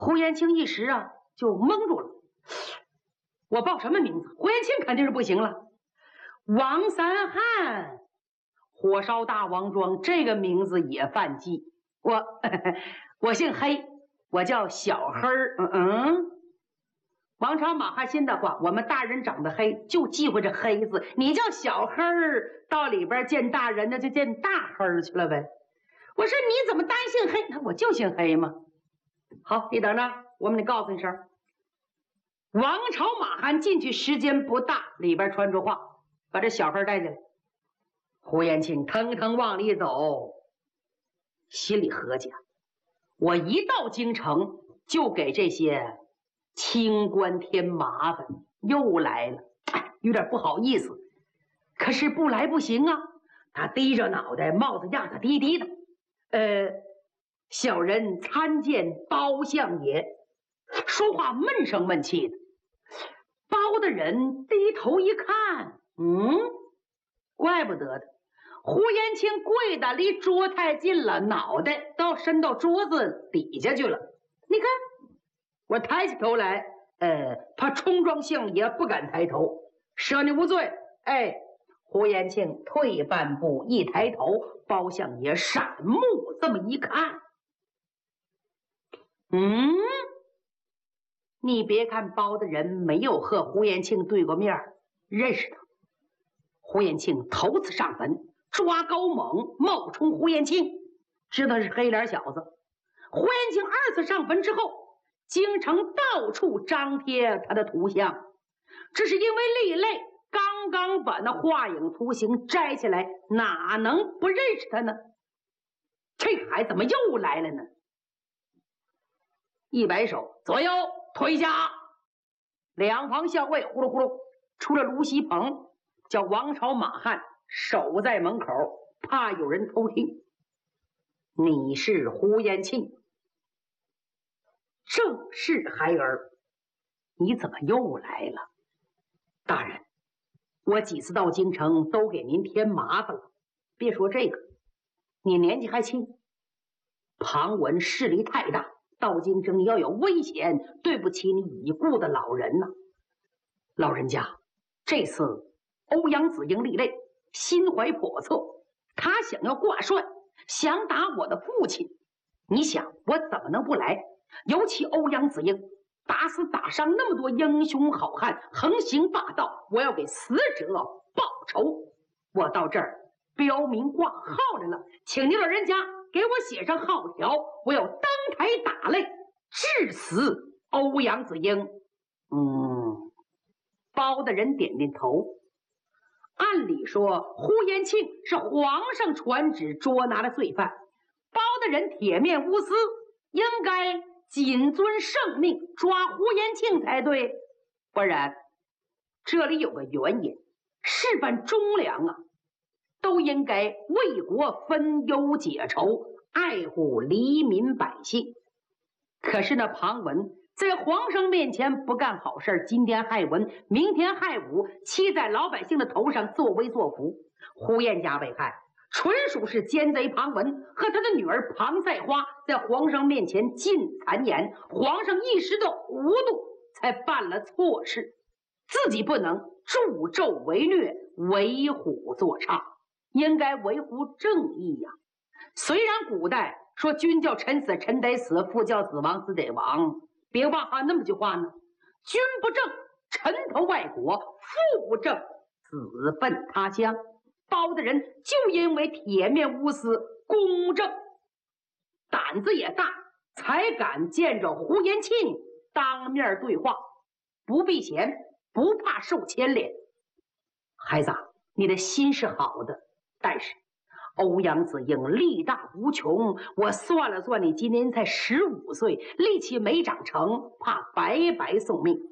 胡延庆一时啊就懵住了。我报什么名字？胡延庆肯定是不行了。王三汉，火烧大王庄，这个名字也犯忌。我姓黑，我叫小黑儿。王朝马汉心的话，我们大人长得黑，就忌讳这黑字。你叫小黑儿，到里边见大人，那就见大黑儿去了呗。我说你怎么单姓黑？我就姓黑嘛。好，你等着，我们得告诉你声。王朝马汉进去时间不大，里边传出话，把这小黑带进来。胡延庆腾腾往里走，心里合计：我一到京城，就给这些清官添麻烦，又来了，有点不好意思。可是不来不行啊！他低着脑袋，帽子压得低低的。小人参见包相爷。说话闷声闷气的。包的人低头一看，怪不得的。胡延庆跪的离桌太近了，脑袋都伸到桌子底下去了。你看，我抬起头来，怕冲撞相爷不敢抬头，赦你无罪。胡延庆退半步，一抬头，包相爷闪目这么一看，你别看包的人没有和胡延庆对过面，认识他。胡延庆头次上坟，抓高猛冒充胡延庆，知道是黑脸小子。胡延庆二次上坟之后，京城到处张贴他的图像，这是因为厉类刚刚把那画影图形摘下来，哪能不认识他呢？这孩子怎么又来了呢？一摆手，左右退下。两旁校尉呼噜呼噜出了卢锡鹏，叫王朝马汉守在门口，怕有人偷听。你是胡延庆？正是孩儿。你怎么又来了？大人，我几次到京城都给您添麻烦了。别说这个，你年纪还轻，庞文势力太大，到京城要有危险，对不起你已故的老人呐。老人家，这次欧阳子英立类，心怀叵测，他想要挂帅，想打我的父亲。你想我怎么能不来？尤其欧阳子英打死打伤那么多英雄好汉，横行霸道，我要给死者报仇。我到这儿标明挂号来了，请您老人家给我写上号条，我要登台打擂，致死欧阳子英。包的人点点头。按理说胡延庆是皇上传旨捉拿的罪犯，包的人铁面无私，应该谨遵圣命抓胡延庆才对。不然这里有个原因，事半忠良啊，都应该为国分忧解愁，爱护黎民百姓。可是那庞文在皇上面前不干好事，今天害文，明天害武，骑在老百姓的头上作威作福。胡延家被害，纯属是奸贼庞文和他的女儿庞赛花在皇上面前尽谗言，皇上一时的糊涂才犯了错事，自己不能助纣为虐，为虎作伥，应该维护正义呀。虽然古代说君叫臣死，臣得死；父叫子亡，子得亡。别忘哈那么句话呢，君不正，臣投外国；父不正，子奔他乡。包的人就因为铁面无私、公正，胆子也大，才敢见着胡延庆当面对话，不避嫌，不怕受牵连。孩子，你的心是好的，但是欧阳子英力大无穷，我算了算，你今年才15岁，力气没长成，怕白白送命。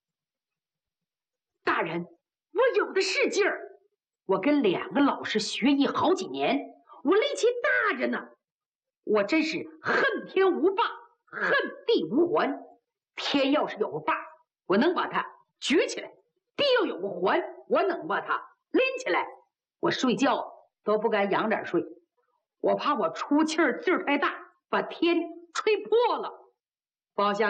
大人，我有的是劲儿，我跟2个老师学艺好几年，我力气大着呢。我真是恨天无霸，恨地无环。天要是有个把，我能把它举起来；地要有个环，我能把它拎起来。我睡觉都不敢仰点睡，我怕我出气儿劲儿太大，把天吹破了。 包相